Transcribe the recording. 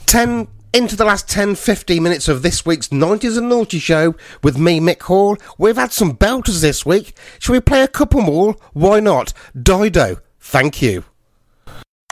Into the last 10-15 minutes of this week's 90s and Naughty Show with me, Mick Hall. We've had some belters this week. Shall we play a couple more? Why not? Dido, thank you.